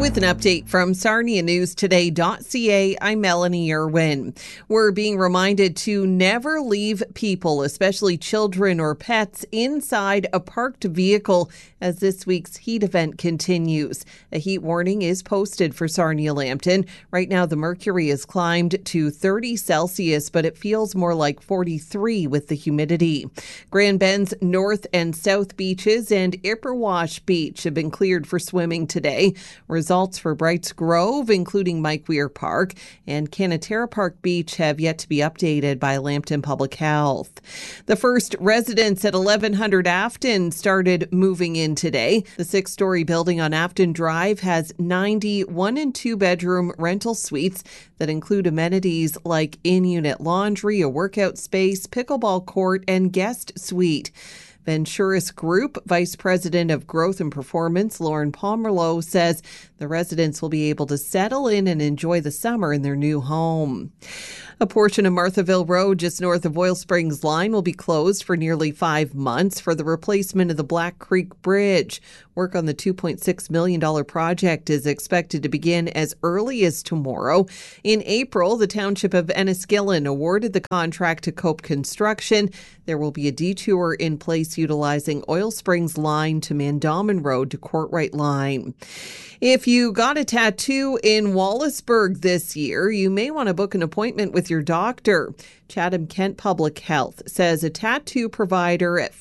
With an update from SarniaNewsToday.ca, I'm Melanie Irwin. We're being reminded to never leave people, especially children or pets, inside a parked vehicle as this week's heat event continues. A heat warning is posted for Sarnia-Lambton. Right now, the mercury has climbed to 30 Celsius, but it feels more like 43 with the humidity. Grand Bend's North and South beaches and Ipperwash Beach have been cleared for swimming today. Results for Brights Grove, including Mike Weir Park, and Canatera Park Beach have yet to be updated by Lambton Public Health. The first residents at 1100 Afton started moving in today. The 6-story building on Afton Drive has 90 1- and 2-bedroom rental suites that include amenities like in-unit laundry, a workout space, pickleball court, and guest suite. Venturis Group Vice President of Growth and Performance, Lauren Pomerleau, says the residents will be able to settle in and enjoy the summer in their new home. A portion of Marthaville Road, just north of Oil Springs Line, will be closed for nearly 5 months for the replacement of the Black Creek Bridge. Work on the $2.6 million project is expected to begin as early as tomorrow. In April, the Township of Enniskillen awarded the contract to Cope Construction. There will be a detour in place utilizing Oil Springs Line to Mandamin Road to Courtright Line. If you got a tattoo in Wallaceburg this year, you may want to book an appointment with your doctor. Chatham-Kent Public Health says a tattoo provider at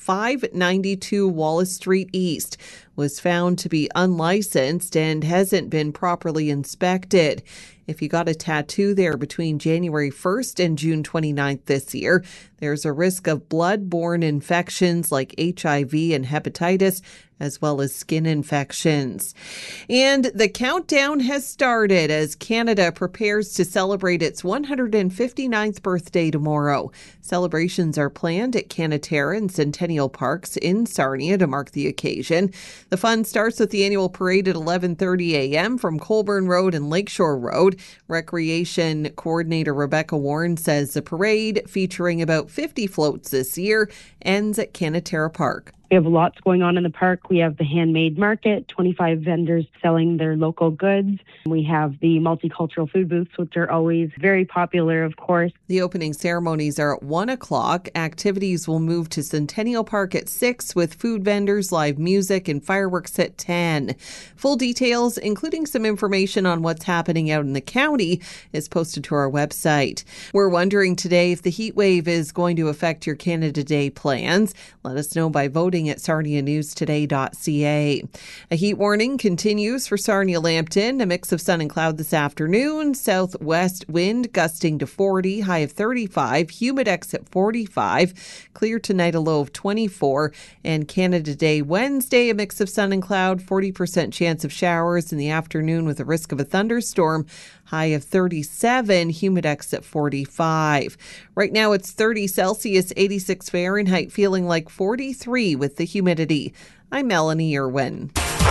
592 Wallace Street East was found to be unlicensed and hasn't been properly inspected. If you got a tattoo there between January 1st and June 29th this year, there's a risk of blood-borne infections like HIV and hepatitis, as well as skin infections. And the countdown has started as Canada prepares to celebrate its 159th birthday tomorrow. Celebrations are planned at Canatera and Centennial Parks in Sarnia to mark the occasion. The fun starts with the annual parade at 11:30 a.m. from Colburn Road and Lakeshore Road. Recreation Coordinator Rebecca Warren says the parade, featuring about 50 floats this year, ends at Canatera Park. We have lots going on in the park. We have the handmade market, 25 vendors selling their local goods. We have the multicultural food booths, which are always very popular, of course. The opening ceremonies are at 1 o'clock. Activities will move to Centennial Park at 6 with food vendors, live music, and fireworks at 10. Full details, including some information on what's happening out in the county, is posted to our website. We're wondering today if the heat wave is going to affect your Canada Day plans. Let us know by voting at SarniaNewsToday.ca. A heat warning continues for Sarnia-Lambton. A mix of sun and cloud this afternoon. Southwest wind gusting to 40, high of 35. Humidex at 45. Clear tonight, a low of 24. And Canada Day Wednesday, a mix of sun and cloud. 40% chance of showers in the afternoon with a risk of a thunderstorm. High of 37, Humidex at 45. Right now it's 30 Celsius, 86 Fahrenheit, feeling like 43 with the humidity. I'm Melanie Irwin.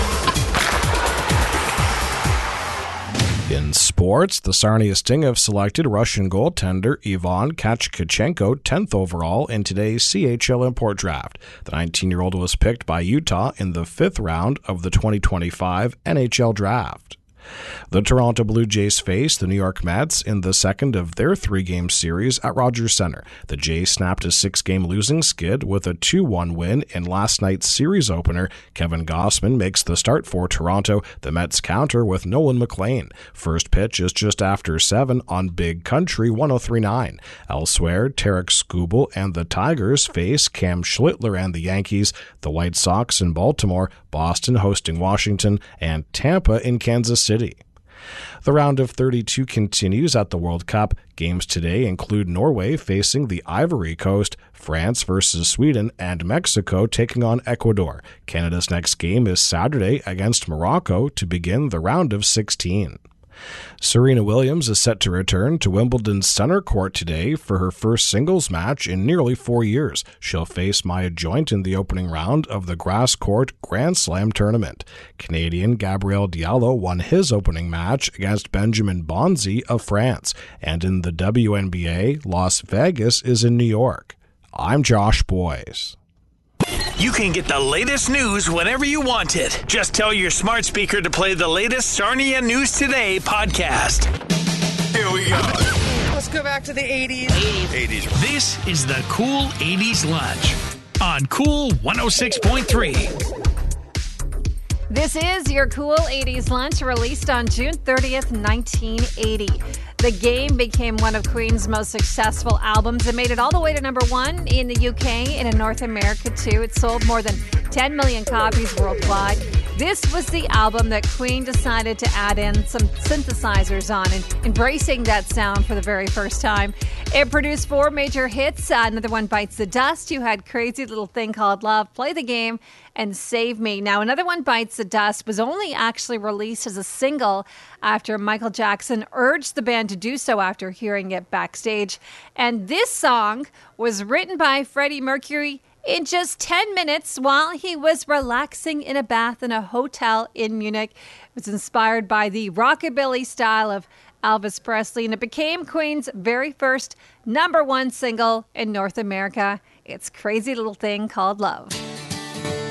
In sports, the Sarnia Sting have selected Russian goaltender Ivan Kachkachenko 10th overall in today's CHL import draft. The 19-year-old was picked by Utah in the 5th round of the 2025 NHL draft. The Toronto Blue Jays face the New York Mets in the second of their 3-game series at Rogers Centre. The Jays snapped a 6-game losing skid with a 2-1 win in last night's series opener. Kevin Gausman makes the start for Toronto. The Mets counter with Nolan McLean. First pitch is just after 7 on Big Country 103.9. Elsewhere, Tarek Skubal and the Tigers face Cam Schlittler and the Yankees. The White Sox in Baltimore, Boston hosting Washington, and Tampa in Kansas City. The round of 32 continues at the World Cup. Games today include Norway facing the Ivory Coast, France versus Sweden, and Mexico taking on Ecuador. Canada's next game is Saturday against Morocco to begin the round of 16. Serena Williams is set to return to Wimbledon's center court today for her first singles match in nearly 4 years. She'll face Maya Joint in the opening round of the grass court Grand Slam tournament. Canadian Gabriel Diallo won his opening match against Benjamin Bonzi of France. And in the WNBA, Las Vegas is in New York. I'm Josh Boyce. You can get the latest news whenever you want it. Just tell your smart speaker to play the latest Sarnia News Today podcast. Here we go. Let's go back to the 80s. 80s. This is the Cool 80s Lunch on Cool 106.3. This is your Cool 80s Lunch, released on June 30th, 1980. The Game became one of Queen's most successful albums. It made it all the way to number one in the UK and in North America, too. It sold more than 10 million copies worldwide. This was the album that Queen decided to add in some synthesizers on and embracing that sound for the very first time. It produced 4 major hits. Another one, Bites the Dust. You had Crazy Little Thing Called Love, Play the Game, and Save Me. Now, Another One Bites the Dust was only actually released as a single after Michael Jackson urged the band to do so after hearing it backstage. And this song was written by Freddie Mercury in just 10 minutes while he was relaxing in a bath in a hotel in Munich. It was inspired by the rockabilly style of Elvis Presley, and it became Queen's very first number one single in North America. It's Crazy Little Thing Called Love.